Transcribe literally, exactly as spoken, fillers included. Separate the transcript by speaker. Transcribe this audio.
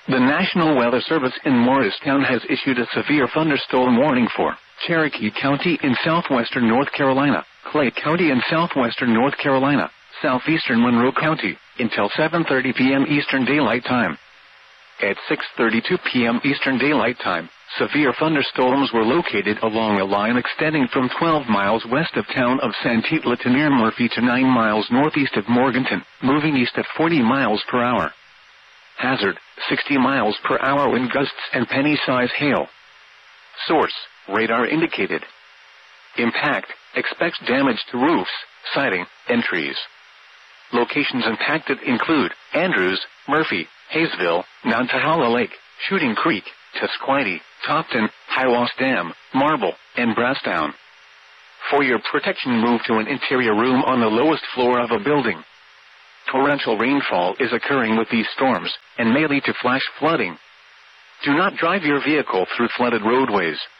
Speaker 1: The National Weather Service in Morristown has issued a severe thunderstorm warning for Cherokee County in southwestern North Carolina, Clay County in southwestern North Carolina, southeastern Monroe County, until seven thirty p.m. Eastern Daylight Time. At six thirty-two p.m. Eastern Daylight Time, severe thunderstorms were located along a line extending from twelve miles west of town of Santitla to near Murphy to nine miles northeast of Morganton, moving east at forty miles per hour. Hazard, sixty miles per hour wind gusts and penny-size hail. Source, radar indicated. Impact, expects damage to roofs, siding, and trees. Locations impacted include Andrews, Murphy, Hayesville, Nantahala Lake, Shooting Creek, Tusquity, Topton, Hiwass Dam, Marble, and Brasstown. For your protection, move to an interior room on the lowest floor of a building. Torrential rainfall is occurring with these storms and may lead to flash flooding. Do not drive your vehicle through flooded roadways.